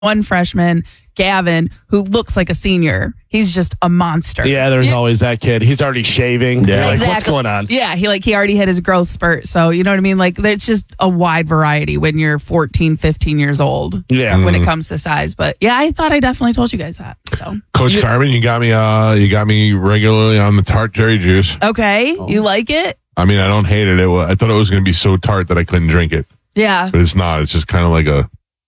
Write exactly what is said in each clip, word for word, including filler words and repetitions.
one freshman, Gavin, who looks like a senior. He's just a monster. Yeah, there's yeah. always that kid. He's already shaving. Yeah, like, exactly. What's going on? Yeah, he like he already hit his growth spurt. So you know what I mean? Like there's just a wide variety when you're fourteen, fifteen years old. Yeah, when it comes to size. But yeah, I thought I definitely told you guys that. So Coach you, Carmen, you got me. Uh, you got me regularly on the tart cherry juice. Okay, oh. You like it? I mean, I don't hate it. it was, I thought it was going to be so tart that I couldn't drink it. Yeah, but it's not. It's just kind of like a.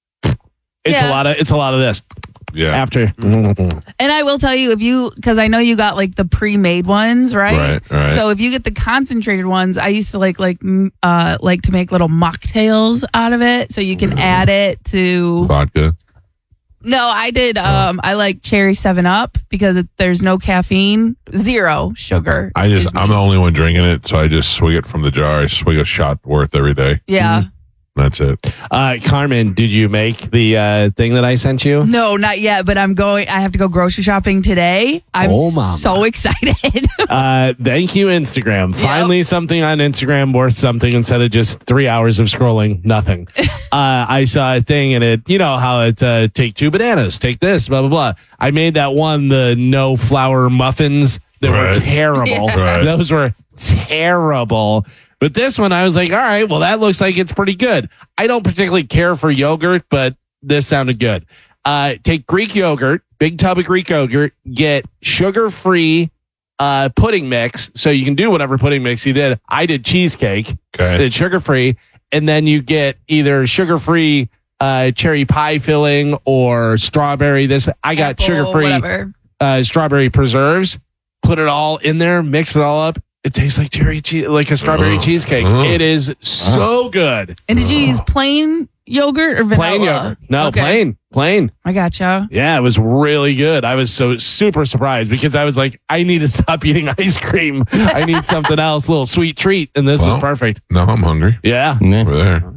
It's yeah. a lot of. It's a lot of this. Yeah. After. And I will tell you, if you, because I know you got like the pre-made ones, right? Right, right. So if you get the concentrated ones, I used to like like uh like to make little mocktails out of it, so you can add it to vodka. No, I did. Um, I like cherry Seven Up because it, there's no caffeine, zero sugar. I just, I'm the only one drinking it, so I just swig it from the jar. I swig a shot worth every day. Yeah. Mm-hmm. That's it. Uh, Carmen, did you make the uh, thing that I sent you? No, not yet, but I'm going, I have to go grocery shopping today. I'm oh, mama. so excited. uh, thank you, Instagram. Yep. Finally, something on Instagram worth something instead of just three hours of scrolling nothing. uh, I saw a thing and it, you know how it, uh, take two bananas, take this, blah, blah, blah. I made that one, the no flour muffins that right. were terrible. Yeah. Right. Those were terrible. But this one, I was like, all right, well, that looks like it's pretty good. I don't particularly care for yogurt, but this sounded good. Uh, take Greek yogurt, big tub of Greek yogurt, get sugar-free uh, pudding mix. So you can do whatever pudding mix you did. I did cheesecake. Okay. Did sugar-free. And then you get either sugar-free uh, cherry pie filling or strawberry. This I got Apple, sugar-free uh, strawberry preserves. Put it all in there, mix it all up. It tastes like cherry cheese, like a strawberry uh, cheesecake. Uh, it is so uh, good. And did you use plain yogurt or vanilla? Plain yogurt. No, okay. plain, plain. I gotcha. Yeah, it was really good. I was so super surprised because I was like, I need to stop eating ice cream. I need something else, a little sweet treat, and this well, was perfect. Now I'm hungry. Yeah, over there.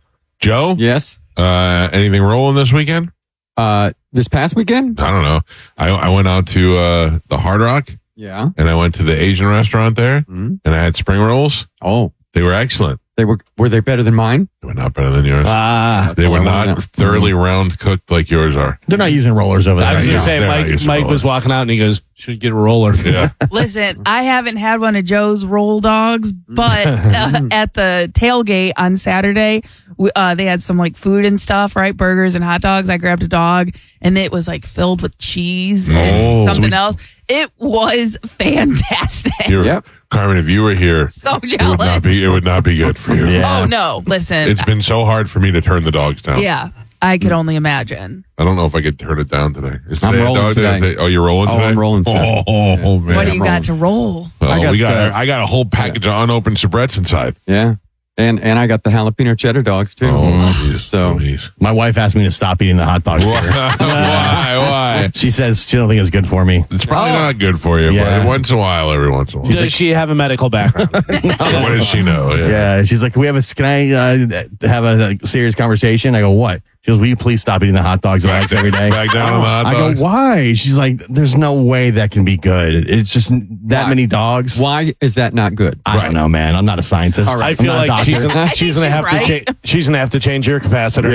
Joe? Yes. Uh, anything rolling this weekend? Uh, this past weekend? I don't know. I I went out to uh, the Hard Rock. Yeah. And I went to the Asian restaurant there, mm-hmm. and I had spring rolls. Oh. They were excellent. They were Were they better than mine? They were not better than yours. Ah. They were not thoroughly round cooked like yours are. They're not using rollers over there. I was going to say, They're Mike, Mike was walking out and he goes, should get a roller. Yeah. Listen, I haven't had one of Joe's roll dogs, but uh, at the tailgate on Saturday, we, uh, they had some like food and stuff, right? Burgers and hot dogs. I grabbed a dog and it was like filled with cheese and oh, something sweet. else. It was fantastic. You're, yep. Carmen, if you were here, so jealous. It would not be, it would not be good for you. Yeah. Oh, no. Listen. It's been so hard for me to turn the dogs down. Yeah. I could only imagine. I don't know if I could turn it down today. Is today I'm rolling dog today. Day? Oh, you're rolling today? Oh, I'm rolling today. Oh, oh, oh man. What do you I'm got to roll? Oh, I got, we got, uh, I got a whole package yeah. of unopened Sabrettes inside. Yeah. And and I got the jalapeno cheddar dogs, too. Oh, geez. So oh, my wife asked me to stop eating the hot dogs. Why? Why? Why? She says she don't think it's good for me. It's probably oh. not good for you, yeah. but once in a while, every once in a while. Does she have a medical background? What does she know? Yeah. yeah. She's like, can we have a, can I uh, have a, a serious conversation? I go, what? She goes, will you please stop eating the hot dogs back every day? Back down on the hot dogs. I go, why? She's like, there's no way that can be good. It's just that why? many dogs. Why is that not good? I right. don't know, man. I'm not a scientist. Right. I feel like she's gonna, she's gonna have right. to cha- she's gonna have to change your capacitor.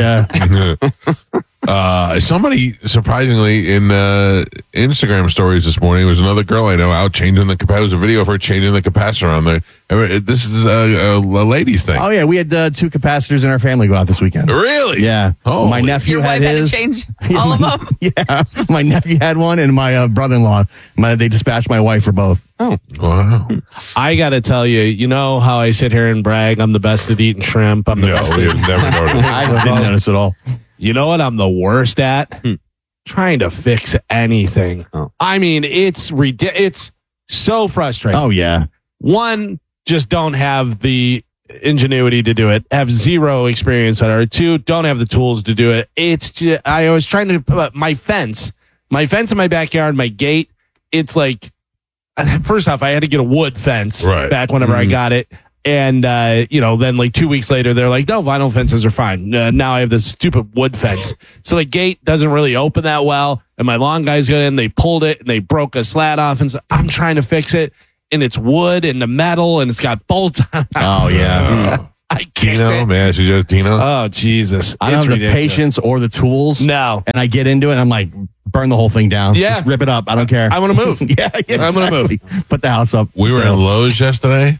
Yeah. uh, somebody surprisingly in uh, Instagram stories this morning was another girl I know out changing the capacitor. It was a video of her changing the capacitor on the. This is a, a, a ladies thing. Oh yeah, we had uh, two capacitors in our family go out this weekend. Really? Yeah. Oh, my nephew your had wife his. Had to change all yeah, of them. Yeah, my nephew had one, and my uh, brother-in-law. My, they dispatched my wife for both. Oh, wow! I got to tell you, you know how I sit here and brag I'm the best at eating shrimp. I'm the no, best. we have never noticed. I didn't notice at all. You know what I'm the worst at? Hmm. Trying to fix anything. Oh. I mean, it's ridiculous. It's so frustrating. Oh yeah. One, just don't have the ingenuity to do it. Have zero experience on it. Two, don't have the tools to do it. It's just, I was trying to put up my fence, my fence in my backyard, my gate. It's like, first off, I had to get a wood fence right. back whenever mm-hmm. I got it. And, uh, you know, then like two weeks later, they're like, no, vinyl fences are fine. Uh, now I have this stupid wood fence. So the gate doesn't really open that well. And my lawn guys got in, they pulled it and they broke a slat off. And so I'm trying to fix it. And it's wood and the metal and it's got bolts on it. Oh, yeah. I can't. Dino, man, she just Dino. Oh, Jesus. I don't It's have the ridiculous. patience or the tools. No. And I get into it and I'm like, burn the whole thing down. Yeah. Just rip it up. I don't care. I want to move. yeah, yeah, I'm gonna move. exactly. Put the house up. we were So- in Lowe's yesterday.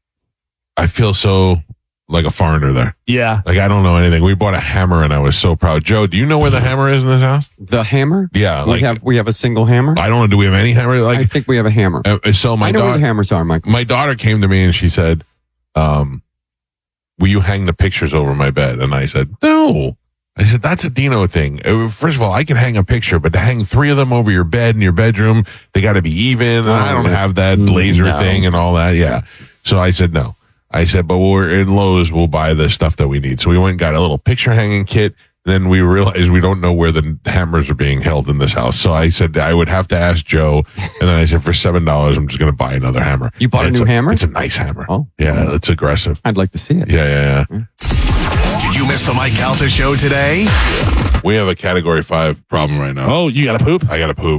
I feel so like a foreigner there. Yeah. Like I don't know anything. We bought a hammer and I was so proud. Joe, do you know where the hammer is in this house? The hammer? Yeah, We like have we have a single hammer. I don't know. Do we have any hammer? I Like think we have a hammer. uh, so, my I know where daughter, the hammers are, Michael. my daughter came to me and she said, um, "Will you hang the pictures over my bed?" And I said, "No." I said, "That's a Dino thing. Uh, First of all, I can hang a picture, but to hang three of them over your bed in your bedroom, they got to be even. And I don't have that laser no. thing and all that." Yeah. So I said, "No." I said, "But we're in Lowe's. We'll buy the stuff that we need." So we went and got a little picture hanging kit. And then we realized we don't know where the hammers are being held in this house. So I said I would have to ask Joe. And then I said, for seven dollars, I'm just going to buy another hammer. You bought And a it's new hammer? It's a nice hammer. Oh. Yeah, it's aggressive. I'd like to see it. Yeah, yeah, yeah. Did you miss the Mike Calta show today? We have a category five problem right now. Oh, you got to poop? I got to poop.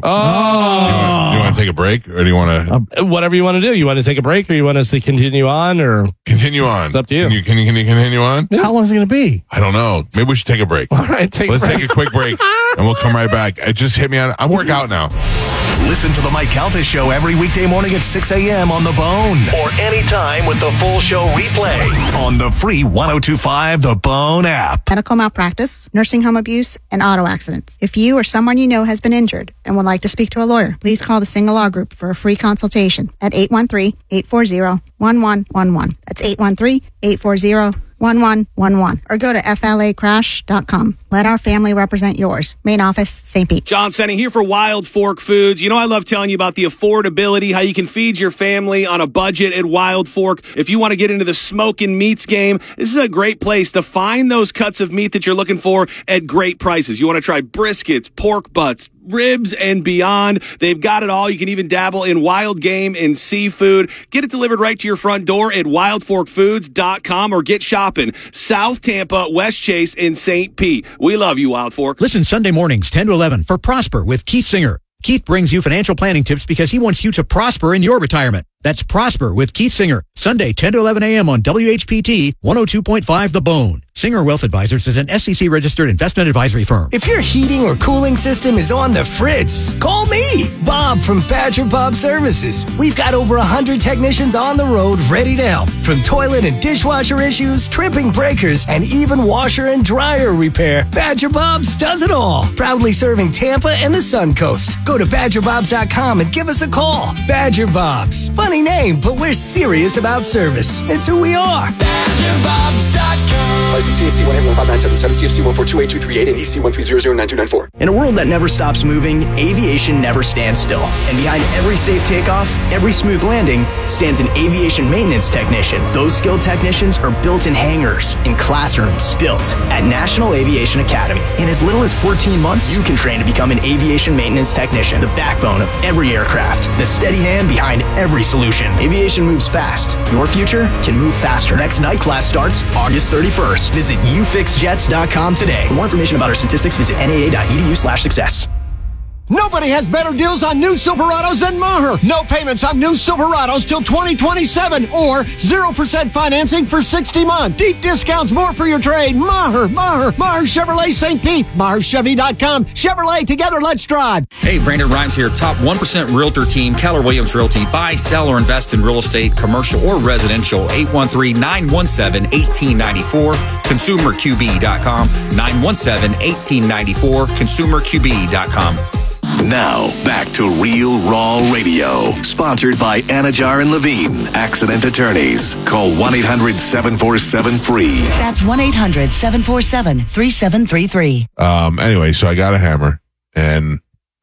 Oh. You want to take a break or do you want to Whatever you want to do. You want to take a break or you want us to continue on or? continue on? It's up to you. Can you, can you, can you continue on? How long is it going to be? I don't know. Maybe we should take a break. All right, take Let's a break. take a quick break and we'll come right back. It just hit me on. I work out now. Listen to the Mike Calta show every weekday morning at six a.m. on The Bone. Or anytime with the full show replay on the free one oh two five The Bone app. Medical malpractice, nursing home abuse, and auto accidents. If you or someone you know has been injured and would like to speak to a lawyer, please call the Single Law Group for a free consultation at eight one three, eight four zero, one one one one. That's eight one three, eight four zero, one one one one. Or go to F L A crash dot com. Let our family represent yours. Main office, Saint Pete. John Senning here for Wild Fork Foods. You know, I love telling you about the affordability, how you can feed your family on a budget at Wild Fork. If you want to get into the smoking meats game, this is a great place to find those cuts of meat that you're looking for at great prices. You want to try briskets, pork butts, ribs, and beyond. They've got it all. You can even dabble in wild game and seafood. Get it delivered right to your front door at wild fork foods dot com or get shopping South Tampa, West Chase, and Saint Pete. We love you, Wild Fork. Listen Sunday mornings, ten to eleven, for Prosper with Keith Singer. Keith brings you financial planning tips because he wants you to prosper in your retirement. That's Prosper with Keith Singer. Sunday, ten to eleven a.m. on W H P T one oh two point five The Bone. Singer Wealth Advisors is an S E C-registered investment advisory firm. If your heating or cooling system is on the fritz, call me, Bob from Badger Bob Services. We've got over one hundred technicians on the road ready to help. From toilet and dishwasher issues, tripping breakers, and even washer and dryer repair, Badger Bob's does it all. Proudly serving Tampa and the Sun Coast. Go to badger bobs dot com and give us a call. Badger Bob's. Funny name, but we're serious about service. It's who we are. badger bobs dot com. License C A C one eight one five nine seven seven, C F C one four two eight two three eight, and E C one three zero zero nine two nine four. In a world that never stops moving, aviation never stands still. And behind every safe takeoff, every smooth landing, stands an aviation maintenance technician. Those skilled technicians are built in hangars, in classrooms, built at National Aviation Academy. In as little as fourteen months, you can train to become an aviation maintenance technician, the backbone of every aircraft, the steady hand behind every solution. Aviation moves fast. Your future can move faster. Next night class starts August thirty-first. Visit u fix jets dot com today. For more information about our statistics, visit N A A dot E D U slash success. Nobody has better deals on new Silverados than Maher. No payments on new Silverados till twenty twenty-seven or zero percent financing for sixty months. Deep discounts, more for your trade. Maher, Maher, Maher Chevrolet Saint Pete. Maher Chevy dot com. Chevrolet, together, let's drive. Hey, Brandon Rhymes here. Top one percent Realtor team, Keller Williams Realty. Buy, sell, or invest in real estate, commercial or residential. eight one three, nine one seven, one eight nine four. consumer q b dot com. nine one seven, one eight nine four. consumer q b dot com. Now, back to Real Raw Radio. Sponsored by Anajar and Levine, accident attorneys. Call one eight hundred, seven four seven, F R E E. That's one eight hundred, seven four seven, three seven three three. Um. Anyway, so I got a hammer, and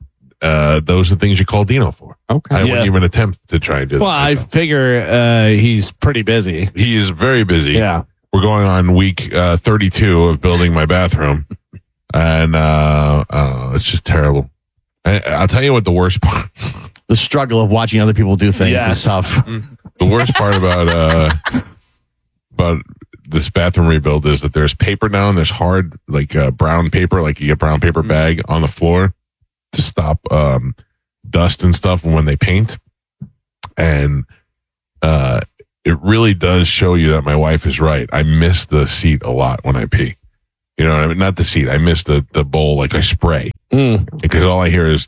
uh, those are things you call Dino for. Okay. I Yeah. wouldn't even attempt to try and do Well, that. I figure uh, he's pretty busy. He is very busy. Yeah. We're going on week uh, thirty-two of building my bathroom, and uh, I don't know, it's just terrible. I, I'll tell you what the worst part. The struggle of watching other people do things Yes. is tough. The worst part about uh, about this bathroom rebuild is that there's paper down. There's hard, like uh, brown paper, like you get brown paper bag on the floor to stop um, dust and stuff when they paint. And uh, it really does show you that my wife is right. I miss the seat a lot when I pee. You know what I mean? Not the seat. I miss the, the bowl, like I spray. Mm. Because all I hear is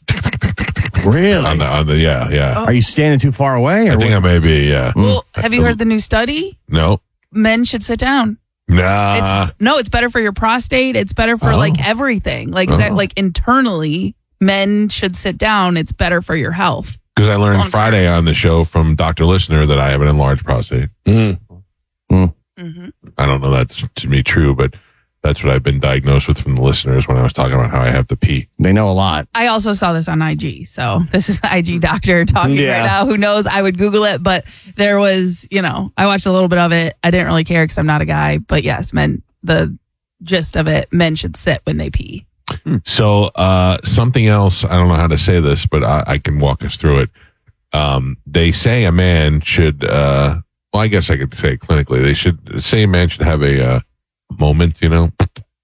really on the, on the, yeah, yeah. Are you standing too far away? Or I think what? I may be, yeah. Well, have you heard the new study? No. Men should sit down. Nah. It's no, it's better for your prostate. It's better for Oh. like everything. Like Oh. that, like internally, men should sit down. It's better for your health. Because I learned Long Friday on the show from Doctor Listener that I have an enlarged prostate. Mm. Mm. Mm-hmm. I don't know that's to be true, but that's what I've been diagnosed with from the listeners when I was talking about how I have to pee. They know a lot. I also saw this on I G. So this is I G doctor talking Yeah. right now. Who knows? I would Google it, but there was, you know, I watched a little bit of it. I didn't really care because I'm not a guy. But yes, men, the gist of it, men should sit when they pee. So uh, something else, I don't know how to say this, but I, I can walk us through it. Um, they say a man should, uh, well, I guess I could say it clinically, they should say a man should have a uh, moment, you know?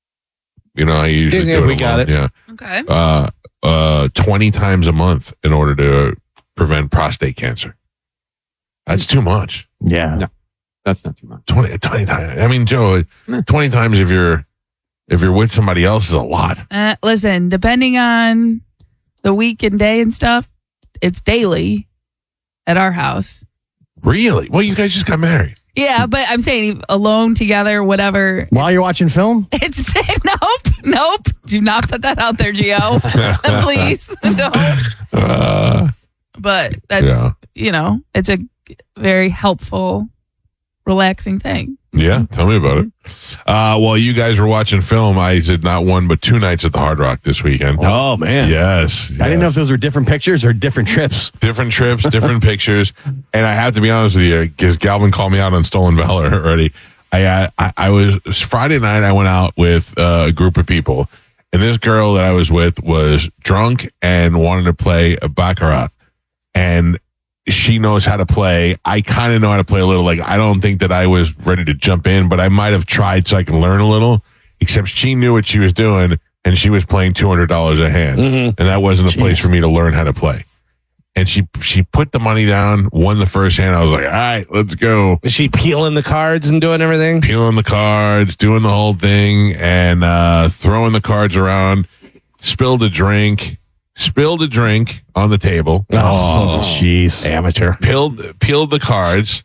You know, I usually Yeah, do it we got alone, it. Yeah. Okay. Uh, uh, twenty times a month in order to prevent prostate cancer. That's too much. Yeah. No, that's not too much. twenty, twenty times. I mean, Joe, twenty times if you're, if you're with somebody else is a lot. Uh, listen, depending on the week and day and stuff, it's daily at our house. Really? Well, you guys just got married. Yeah, but I'm saying alone, together, whatever. While you're watching film? It's nope, nope. Do not put that out there, Gio. Please don't. Uh, But that's Yeah. you know, it's a very helpful, relaxing thing. Yeah, tell me about it. Uh, while you guys were watching film, I did not one but two nights at the Hard Rock this weekend. Oh, man. Yes, I didn't know if those were different pictures or different trips. different trips, different pictures, and I have to be honest with you because Galvin called me out on Stolen Valor already. I, uh, I I was it was Friday night. I went out with uh, a group of people, and this girl that I was with was drunk and wanted to play a baccarat, and she knows how to play. I kind of know how to play a little. Like, I don't think that I was ready to jump in, but I might have tried so I can learn a little, except she knew what she was doing and she was playing two hundred dollars a hand. Mhm. And that wasn't a Jeez. place for me to learn how to play. And she, she put the money down, won the first hand. I was like, all right, let's go. Is she peeling the cards and doing everything? Peeling the cards, doing the whole thing, and uh, throwing the cards around, spilled a drink. Spilled a drink on the table. Oh, jeez. Amateur. Peeled peeled the cards,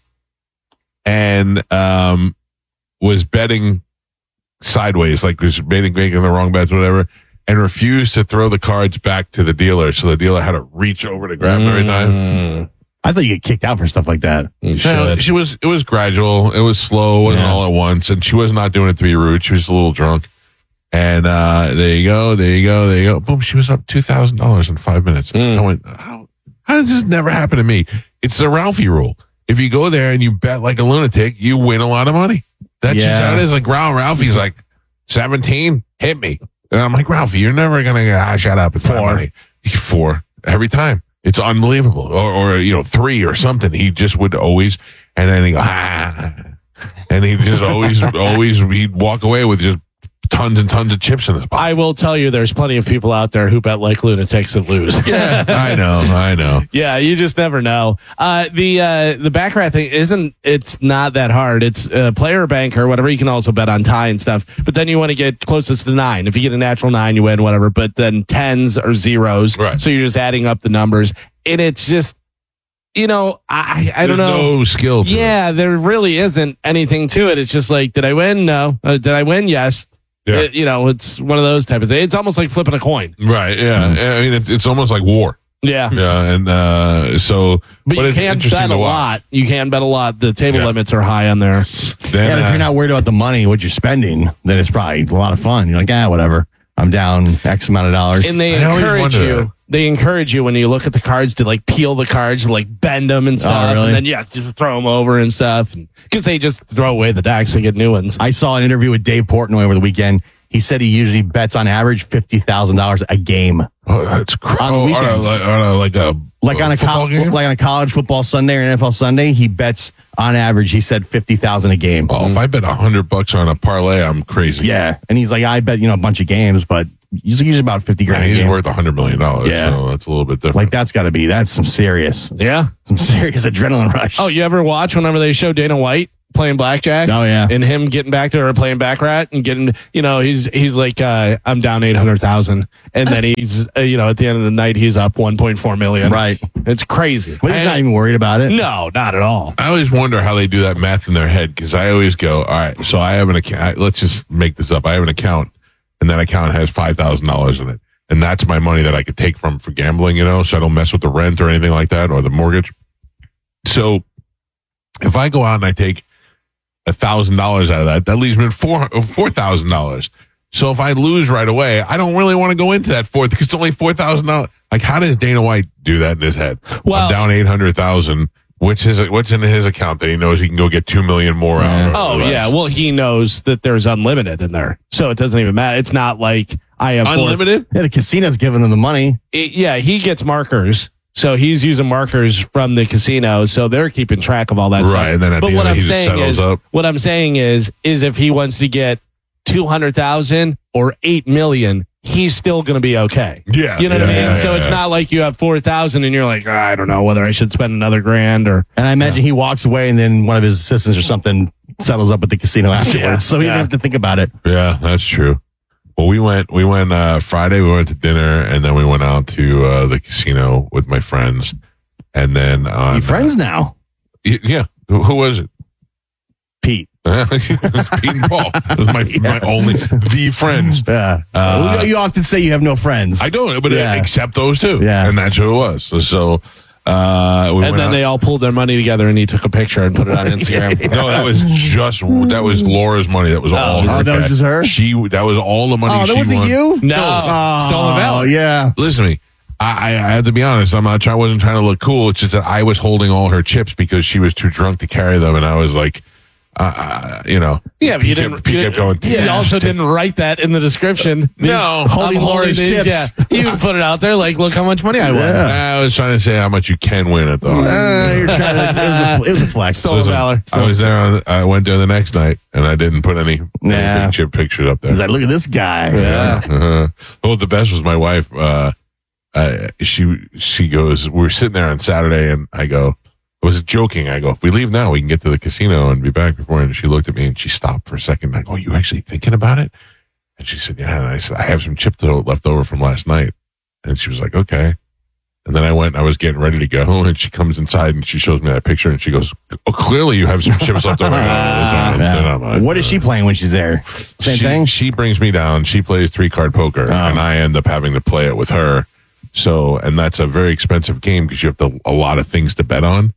and um, was betting sideways, like was making making the wrong bets, whatever, and refused to throw the cards back to the dealer. So the dealer had to reach over to grab them every time. Mm, I thought you get kicked out for stuff like that. you No, should. she was. It was gradual. It was slow. It wasn't Yeah. all at once, and she was not doing it to be rude. She was a little drunk. And uh, there you go, there you go, there you go. Boom, she was up two thousand dollars in five minutes. Mm. I went, how, how does this never happen to me? It's the Ralphie rule. If you go there and you bet like a lunatic, you win a lot of money. That's just Yeah. how it is. Like, Ralph, Ralphie's like, seventeen, hit me. And I'm like, Ralphie, you're never going to ah, shut up. It's Four. money. Four. Every time. It's unbelievable. Or, or, you know, three or something. He just would always, and then he go, ah. And he just always, always, he'd walk away with just tons and tons of chips in his pocket. I will tell you, there's plenty of people out there who bet like lunatics and lose. Yeah, I know, I know. Yeah, you just never know. Uh, the uh, the baccarat thing isn't. It's not that hard. It's uh, player bank or whatever. You can also bet on tie and stuff. But then you want to get closest to nine. If you get a natural nine, you win whatever. But then tens or zeros. Right. So you're just adding up the numbers, and it's just, you know, I I don't There's know. no skill to Yeah, there really isn't anything to it. It's just like, did I win? No. Uh, did I win? Yes. Yeah. Uh, you know, it's one of those type of things. It's almost like flipping a coin. Right, yeah. I mean, it's, it's almost like war. Yeah. Yeah, and uh, so, But, you it's can interesting bet a to watch. lot. You can bet a lot. The table Yeah. limits are high on there. Then, Yeah, but if uh, you're not worried about the money, what you're spending, then it's probably a lot of fun. You're like, ah, whatever. I'm down X amount of dollars. And they I always encourage wonder you. that. They encourage you when you look at the cards to like peel the cards, to like bend them and stuff, really? and then yeah, just throw them over and stuff. Because they just throw away the decks, they get new ones. I saw an interview with Dave Portnoy over the weekend. He said he usually bets on average fifty thousand dollars a game. Oh, that's cr- On oh, on a, weekends. like, on a, like a Like on a football col- game. like on a college football Sunday or an N F L Sunday, he bets on average. He said fifty thousand a game. Oh, if I bet a hundred bucks on a parlay, I'm crazy. Yeah, and he's like, I bet you know a bunch of games, but he's usually about fifty grand. Yeah, a he's game. worth a hundred million dollars. Yeah. So that's a little bit different. Like that's got to be that's some serious, Yeah. some serious adrenaline rush. Oh, you ever watch whenever they show Dana White playing blackjack? Oh, yeah. And him getting back to her playing baccarat and getting, you know, he's he's like, uh, I'm down eight hundred thousand, and then he's, uh, you know, at the end of the night he's up one point four million. Right. It's crazy. But he's not even worried about it. No, not at all. I always wonder how they do that math in their head because I always go, all right, so I have an account. Let's just make this up. I have an account, and that account has five thousand dollars in it. And that's my money that I could take from for gambling, you know, so I don't mess with the rent or anything like that or the mortgage. So if I go out and I take a thousand dollars out of that, that leaves me with four four thousand dollars. So if I lose right away, I don't really want to go into that fourth because it's only four thousand dollars. Like, how does Dana White do that in his head? Well, I'm down eight hundred thousand. What's his? What's in his account that he knows he can go get two million more out? Of Oh yeah, well he knows that there's unlimited in there, so it doesn't even matter. It's not like I have four- unlimited. Yeah, the casino's giving him the money. It- yeah, he gets markers, so he's using markers from the casino, so they're keeping track of all that stuff. Right, and then at but the what end, I'm he just saying settles is, up. what I'm saying is, is if he wants to get two hundred thousand or eight million, he's still going to be okay. Yeah, you know yeah, what I mean. yeah, so yeah, it's yeah. not like you have four thousand and you're like, oh, I don't know whether I should spend another grand or. And I imagine he walks away and then one of his assistants or something settles up at the casino afterwards. Yeah, so he yeah. didn't have to think about it. Yeah, that's true. Well, we went, we went, uh, Friday, we went to dinner and then we went out to, uh, the casino with my friends. And then, on, You friends now? y- yeah. Who, who was it? Pete. It was Pete and Paul. It was my, my only, the friends. Yeah. Uh, you often say you have no friends. I don't, but Yeah. except those two. Yeah. And that's who it was. So, so uh, we And went then out. they all pulled their money together and he took a picture and put it on Instagram. No, that was just, that was Laura's money. That was all her. Oh, that was cash. just her? She, that was all the money Oh, that she wasn't won. you? No, Oh, stolen valor. yeah. Listen to me. I, I, I have to be honest. I'm not trying. I wasn't trying to look cool. It's just that I was holding all her chips because she was too drunk to carry them, and I was like, uh, uh, you know, Yeah, but you Pete didn't. kept- Pete you kept didn't- going. you "Yeah, also take- didn't write that in the description. No, I'm holding Laura's these, chips. Yeah, you can put it out there. Like, look how much money I won. Yeah. I was trying to say how much you can win at the. Uh, you're trying to, it, was a, it was a flex. Stolen Listen, valor. I was there. On, I went there the next night, and I didn't put any, Nah. any big chip pictures up there. He's like, look at this guy. Yeah. Uh-huh. Oh, the best was my wife. Uh, uh, she she goes. We were sitting there on Saturday, and I go. I was joking. I go, if we leave now, we can get to the casino and be back before. And she looked at me and she stopped for a second. I go, are you actually thinking about it? And she said, yeah. And I said, I have some chips left over from last night. And she was like, okay. And then I went. And I was getting ready to go, and she comes inside and she shows me that picture, and she goes, oh, clearly you have some chips left over. Ah, They're not mine. What is she playing when she's there? Same she, thing? She brings me down. She plays three card poker, and I end up having to play it with her. So, and that's a very expensive game because you have to, a lot of things to bet on.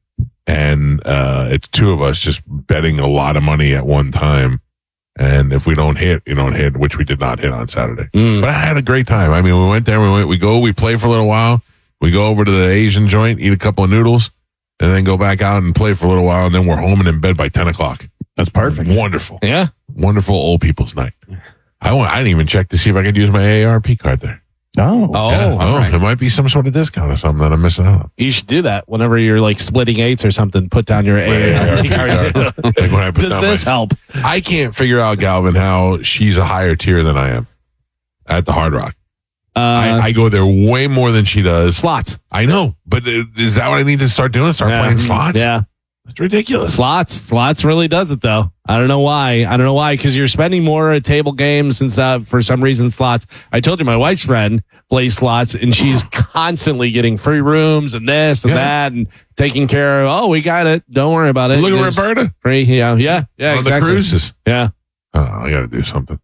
And uh, it's two of us just betting a lot of money at one time. And if we don't hit, you don't hit, which we did not hit on Saturday. Mm. But I had a great time. I mean, we went there, we went, we go, we play for a little while. We go over to the Asian joint, eat a couple of noodles, and then go back out and play for a little while. And then we're home and in bed by ten o'clock. That's perfect. Wonderful. Yeah. Wonderful old people's night. I want, I didn't even check to see if I could use my A A R P card there. Oh. Oh, Yeah. all Oh, right. there might be some sort of discount or something that I'm missing out on. You should do that whenever you're like splitting eights or something. Put down your A A R P card. Like when I put Does down this my- help? I can't figure out, Galvin, how she's a higher tier than I am at the Hard Rock. Uh, I, I go there way more than she does. slots. I know, but uh, is that what I need to start doing? Start Yeah. playing slots? Yeah. It's ridiculous. Slots. Slots really does it though. I don't know why. I don't know why. Because you're spending more at table games and stuff. For some reason, slots. I told you my wife's friend plays slots, and she's constantly getting free rooms and this and Yeah. that, and taking care of. Oh, we got it. Don't worry about it. Look at There's Roberta Free. Yeah. Yeah. Yeah. on exactly. the cruises. Yeah. Oh, I got to do something.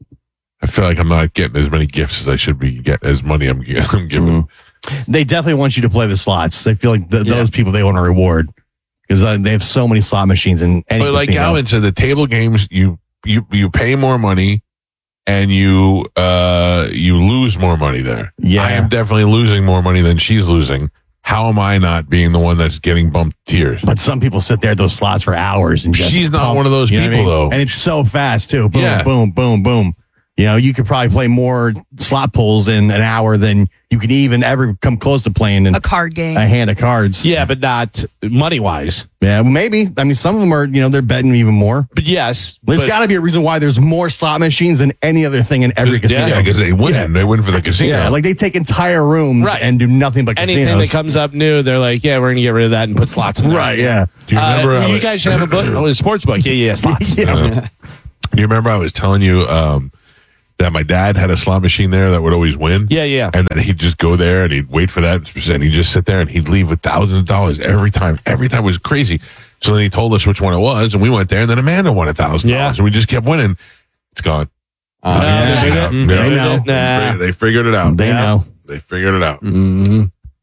I feel like I'm not getting as many gifts as I should be getting, as money I'm, gi- I'm giving. Mm-hmm. They definitely want you to play the slots. They feel like th- Yeah. those people they want to reward because uh, they have so many slot machines in any But like casino. Galvin said, the table games, you, you, you pay more money and you, uh, you lose more money there. Yeah. I am definitely losing more money than she's losing. How am I not being the one that's getting bumped tiers? But some people sit there at those slots for hours and just She's not pump, one of those you know what I people, mean? though. And it's so fast too. Boom, Yeah. boom, boom, boom. You know, you could probably play more slot pulls in an hour than you can even ever come close to playing in A card game. a hand of cards. Yeah, but not money wise. Yeah, well, maybe. I mean, some of them are, you know, they're betting even more. But yes. There's but- got to be a reason why there's more slot machines than any other thing in every casino. Yeah, because they win. They win for the casino. Yeah, like they take entire rooms Right. and do nothing but Anything casinos. that comes up new, they're like, yeah, we're going to get rid of that and put slots in there. Right, yeah. Do you remember? Uh, I you was- guys should have a book, oh, a sports book. Yeah, yeah, slots. Yeah. Uh, you remember I was telling you um, that my dad had a slot machine there that would always win? Yeah, yeah. And then he'd just go there and he'd wait for that, and he'd just sit there and he'd leave with thousands of dollars every time. Every time it was crazy. So then he told us which one it was, and we went there, and then Amanda won a thousand Yeah. dollars, and we just kept winning. It's gone. Uh, yeah. Yeah, They yeah, They know. Nah. They figured it out. They know. They figured it out. Mm-hmm.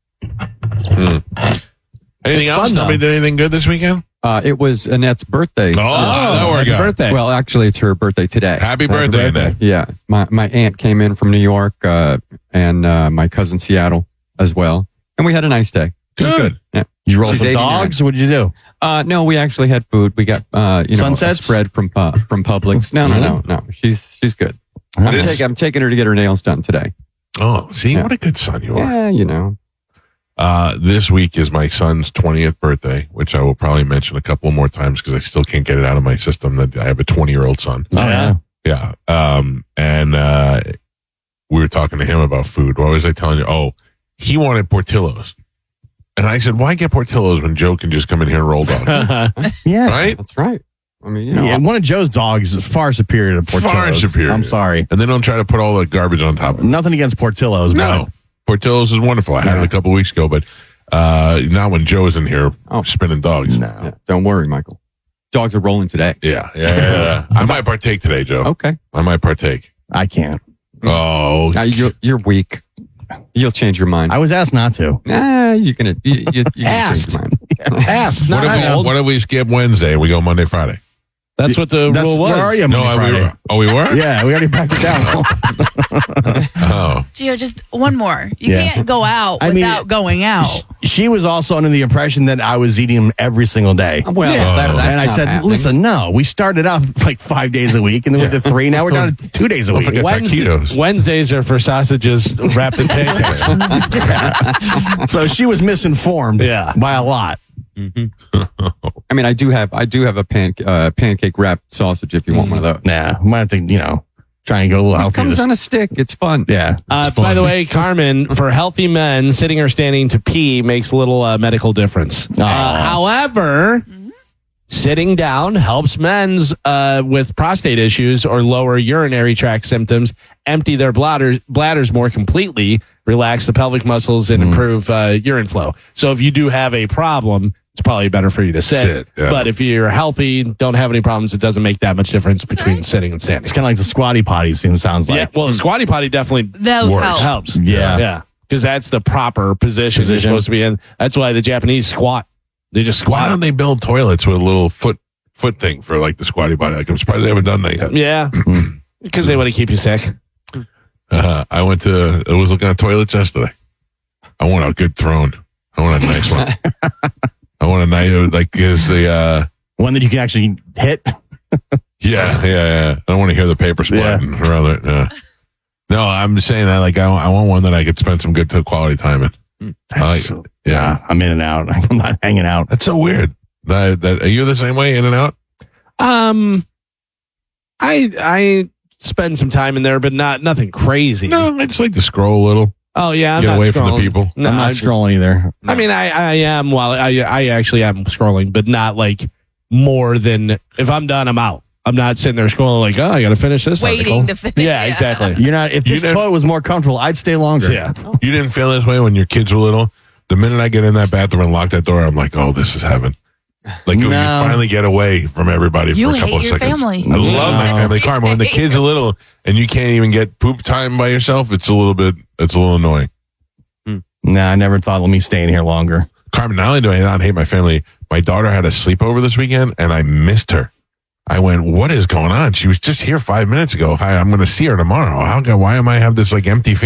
Mm. Anything It's else? fun, Somebody though. did anything good this weekend? Uh, it was Annette's birthday. Oh, that happy worked out. birthday. Well, actually, it's her birthday today. Happy birthday, Annette. Yeah, my my aunt came in from New York, uh, and uh, my cousin Seattle as well, and we had a nice day. It was Good. good. Yeah. Did you roll She's some eighty-nine. dogs? What did you do? Uh, no, we actually had food. We got uh, you know, Sunsets? a spread from uh, from Publix. No, no, no, no. She's she's good. I'm This- taking I'm taking her to get her nails done today. Oh, see, Yeah. what a good son you are. Yeah, you know. Uh, this week is my son's twentieth birthday, which I will probably mention a couple more times because I still can't get it out of my system that I have a twenty year old son. Oh, yeah. Yeah. Um, and, uh, we were talking to him about food. What was I telling you? Oh, he wanted Portillo's. And I said, why get Portillo's when Joe can just come in here and roll dogs? Yeah. Right? That's right. I mean, you know, Yeah, one of Joe's dogs is far superior to Portillo's. Far superior. I'm sorry. And they don't try to put all the garbage on top of it. Nothing against Portillo's. No. Portillo's is wonderful. I had it a couple weeks ago, but, uh, not when Joe's in here Oh. spinning dogs. No. yeah, don't worry, Michael. Dogs are rolling today. Yeah. Yeah. yeah, yeah. I might partake today, Joe. Okay. I might partake. I can't. Oh, Now you're you're weak. You'll change your mind. I was asked not to. Nah, you're gonna you, you, you're gonna Asked. change your mind. Ask. what Not if, we, told. what if we skip Wednesday and we go Monday, Friday? That's what the That's, rule was. Where are you, No, Monday, I, we Friday? were. Oh, we were? Yeah, we already backed it down. Oh. Gio, just one more. You Yeah. can't go out I mean, without going out. She was also under the impression that I was eating them every single day. Well, Yeah. that, that's and I not said, happening. listen, no, we started out like five days a week and then went to three. Now we're down to two days a Don't week. forget Wednesday- taquitos. Wednesdays are for sausages wrapped in pancakes. So she was misinformed Yeah. by a lot. I mean, I do have I do have a pan, uh, pancake wrapped sausage if you want one of those. Nah, might have to, you know, try and go a little It healthier. comes this- on a stick. It's fun. Yeah. Uh, It's fun. by the way, Carmen, for healthy men, sitting or standing to pee makes little uh, medical difference. Uh, however, sitting down helps men's uh, with prostate issues or lower urinary tract symptoms empty their bladders, bladders more completely, relax the pelvic muscles, and improve uh, urine flow. So if you do have a problem, it's probably better for you to sit. Sit, yeah. But if you're healthy, don't have any problems, it doesn't make that much difference between sitting and standing. It's kind of like the squatty potty seems sounds like. Yeah, well, squatty potty definitely Those works. help. helps. Yeah. yeah, because that's the proper position, you're Position. supposed to be in. That's why the Japanese squat. They just Why squat. don't they build toilets with a little foot foot thing for like the squatty potty? Like, I'm surprised they haven't done that yet. Yeah, because they want to keep you sick. Uh, I went to, I was looking at toilets yesterday. I want a good throne. I want a nice one. I want a nice, like, is the, uh, One that you can actually hit. yeah, yeah, yeah. I don't want to hear the paper splitting around it. Yeah. No, I'm just saying that, like, I, I want one that I could spend some good quality time in. I like, That's- yeah. I'm in and out. I'm not hanging out. That's so weird. That, that, are you the same way, in and out? Um, I I spend some time in there, but not nothing crazy. No, I just like to scroll a little. Oh yeah, I'm Get not away from the scrolling. people. No, I'm not I'm just- scrolling either. I mean, I I am. Well, I I actually am scrolling, but not like more than if I'm done, I'm out. I'm not sitting there scrolling like, oh, I got to finish this. Waiting article. to finish, Yeah, yeah. exactly. You're not. If You this never- toilet was more comfortable, I'd stay longer. Yeah. You didn't feel this way when your kids were little? The minute I get in that bathroom and lock that door, I'm like, oh, this is heaven. Like, you No. finally get away from everybody You for a couple hate of your seconds. family. I love my No. family, Carmen. When the kids are little and you can't even get poop time by yourself, it's a little bit, it's a little annoying. Nah, I never thought. Let me stay in here longer. Carmen, not only do I not hate my family, my daughter had a sleepover this weekend and I missed her. I went, what is going on? She was just here five minutes ago. Hi, I'm going to see her tomorrow. How? Why am I have this like empty feeling?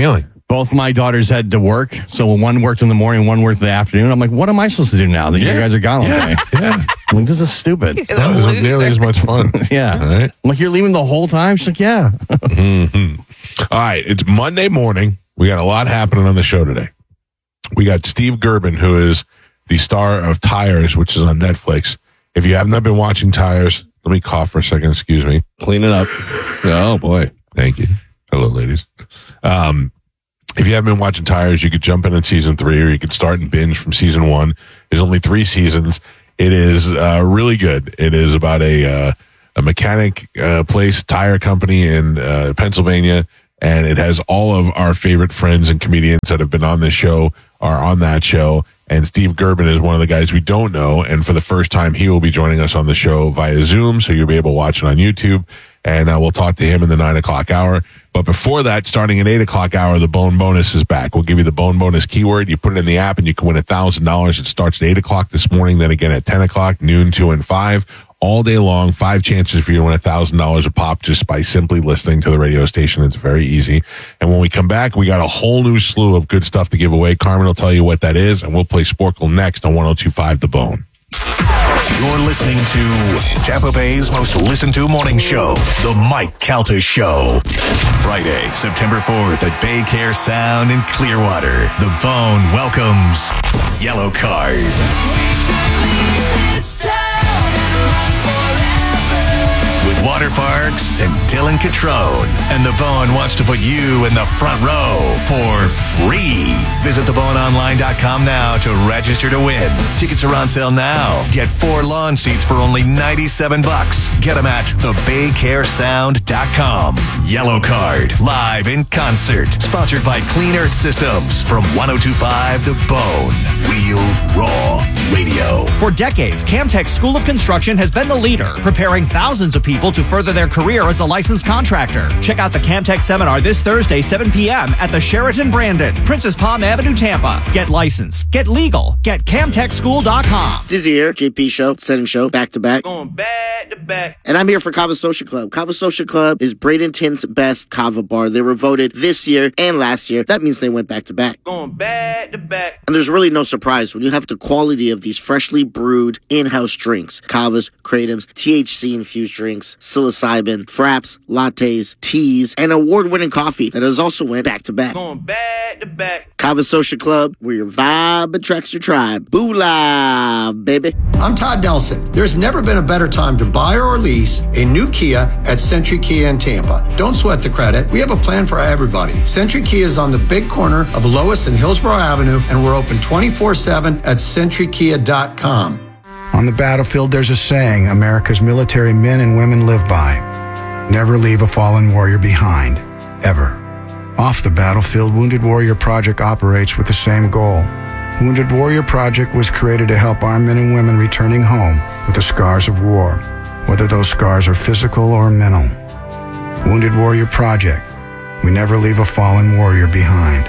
both my daughters had to work. So one worked in the morning, one worked in the afternoon. I'm like, what am I supposed to do now that Yeah. you guys are gone all Yeah. day? Yeah. I'm like, this is stupid. That wasn't nearly as much fun. Yeah. All right. I'm like, you're leaving the whole time? She's like, yeah. Mm-hmm. All right. It's Monday morning. We got a lot happening on the show today. We got Steve Gerben, who is the star of Tires, which is on Netflix. If you have not been watching Tires, let me cough for a second. Excuse me. Clean it up. Oh, boy. Thank you. Hello, ladies. Um, if you haven't been watching Tires, you could jump in at season three, or you could start and binge from season one. There's only three seasons. It is uh, really good. It is about a uh, a mechanic uh, place, tire company in uh, Pennsylvania, and it has all of our favorite friends and comedians that have been on this show are on that show. And Steve Gerben is one of the guys we don't know. And for the first time, he will be joining us on the show via Zoom. So you'll be able to watch it on YouTube. And uh, we'll talk to him in the nine o'clock hour. But before that, starting at eight o'clock hour, the Bone Bonus is back. We'll give you the Bone Bonus keyword. You put it in the app and you can win one thousand dollars. It starts at eight o'clock this morning, then again at ten o'clock, noon, two, and five. All day long, five chances for you to win one thousand dollars a pop just by simply listening to the radio station. It's very easy. And when we come back, we got a whole new slew of good stuff to give away. Carmen will tell you what that is, and we'll play Sporkle next on one oh two point five The Bone. You're listening to Tampa Bay's most listened to morning show, The Mike Calta Show. Friday, September fourth at Bay Care Sound in Clearwater. The Bone welcomes Yellow Card. With Water Parks and Dylan Catrone. And The Bone wants to put you in the front row for free. Visit the bone online dot com now to register to win. Tickets are on sale now. Get four lawn seats for only ninety-seven bucks. Get them at the bay care sound dot com. Yellow Card, live in concert. Sponsored by Clean Earth Systems from one oh two point five The Bone. Real Raw Radio. For decades, Camtech School of Construction has been the leader, preparing thousands of people to further their career as a licensed contractor. Check out the Camtech seminar this Thursday, seven p.m. at the Sheraton Brandon, Princess Palm Avenue, Tampa. Get licensed, get legal, get camtech school dot com. Dizzy here, J P Show, setting show, back to back. Going back to back. And I'm here for Kava Social Club. Kava Social Club is Bradenton's best kava bar. They were voted this year and last year. That means they went back to back. Going back to back. And there's really no surprise when you have the quality of these freshly brewed in-house drinks. Kavas, Kratos, T H C-infused drinks, psilocybin, fraps, lattes, teas, and award-winning coffee that has also went back to back. Going back to back. Kava Social Club, where your vibe attracts your tribe. Boolah, baby. I'm Todd Nelson. There's never been a better time to buy or lease a new Kia at Century Kia in Tampa. Don't sweat the credit. We have a plan for everybody. Century Kia is on the big corner of Lois and Hillsborough Avenue, and we're open twenty-four seven at century kia dot com. On the battlefield, there's a saying America's military men and women live by. Never leave a fallen warrior behind, ever. Off the battlefield, Wounded Warrior Project operates with the same goal. Wounded Warrior Project was created to help our men and women returning home with the scars of war, whether those scars are physical or mental. Wounded Warrior Project. We never leave a fallen warrior behind,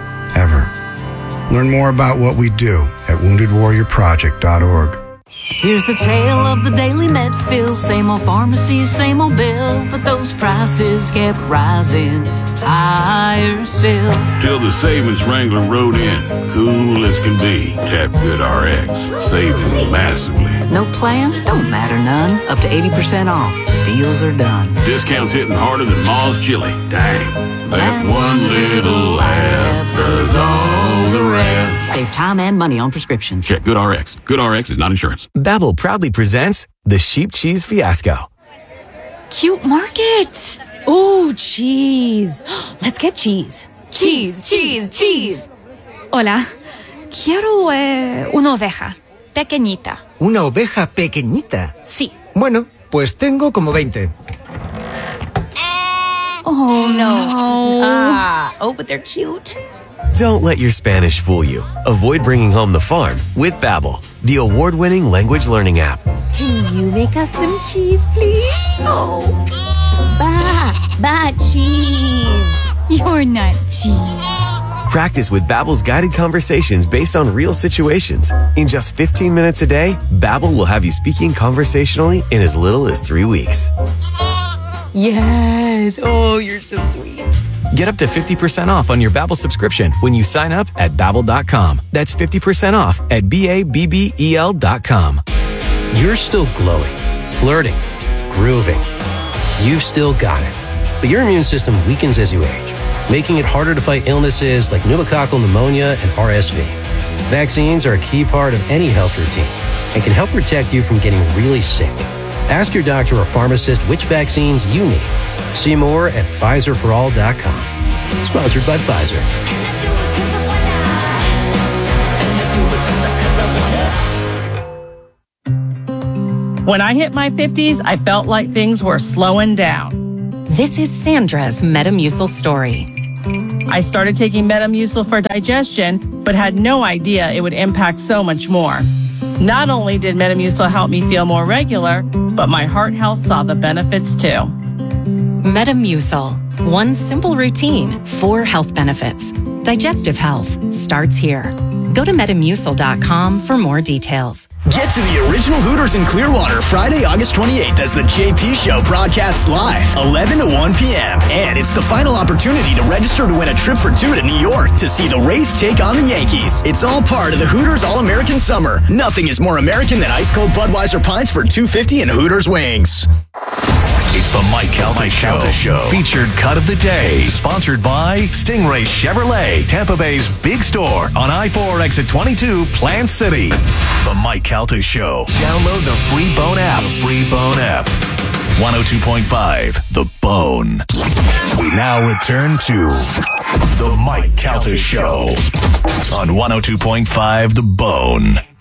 ever. Learn more about what we do at wounded warrior project dot org. Here's the tale of the daily Medfill. Same old pharmacy, same old bill, but those prices kept rising higher still. Till the savings wrangler rode in, cool as can be. Tap Good R X, saving massively. No plan? Don't matter none. Up to eighty percent off. Deals are done. Discounts hitting harder than Ma's chili. Dang, that one little app does all the rest. Save time and money on prescriptions. Check Good R X. Good R X is not insurance. Babbel proudly presents the Sheep Cheese Fiasco. Cute market. Ooh, cheese. Let's get cheese. Cheese, cheese, cheese. Hola. Quiero eh, una oveja. Pequeñita. ¿Una oveja pequeñita? Sí. Bueno, pues tengo como veinte. Oh, no. Ah, oh, but they're cute. Don't let your Spanish fool you. Avoid bringing home the farm with Babbel, the award-winning language learning app. Can you make us some cheese, please? Oh, ba, ba cheese. You're not cheese. Practice with Babbel's guided conversations based on real situations. In just fifteen minutes a day, Babbel will have you speaking conversationally in as little as three weeks. Yes. Oh, you're so sweet. Get up to fifty percent off on your Babbel subscription when you sign up at babbel dot com. That's fifty percent off at B A B B E L dot com. You're still glowing, flirting, grooving. You've still got it. But your immune system weakens as you age, making it harder to fight illnesses like pneumococcal pneumonia and R S V. Vaccines are a key part of any health routine and can help protect you from getting really sick. Ask your doctor or pharmacist which vaccines you need. See more at Pfizer for all dot com. Sponsored by Pfizer. When I hit my fifties, I felt like things were slowing down. This is Sandra's Metamucil story. I started taking Metamucil for digestion, but had no idea it would impact so much more. Not only did Metamucil help me feel more regular, but my heart health saw the benefits too. Metamucil. One simple routine, four health benefits. Digestive health starts here. Go to metamucil dot com for more details. Get to the original Hooters in Clearwater Friday, August twenty-eighth as the J P Show broadcasts live, eleven to one p.m. And it's the final opportunity to register to win a trip for two to New York to see the Rays take on the Yankees. It's all part of the Hooters All-American Summer. Nothing is more American than ice-cold Budweiser pints for two dollars and fifty cents and Hooters wings. It's the Mike Calta Show. Show. Featured cut of the day. Sponsored by Stingray Chevrolet, Tampa Bay's big store on I four exit twenty-two, Plant City. The Mike Calta Show. Download the free Bone app. The free Bone app. one oh two point five, The Bone. We now return to the Mike Calta Show on one oh two point five, The Bone.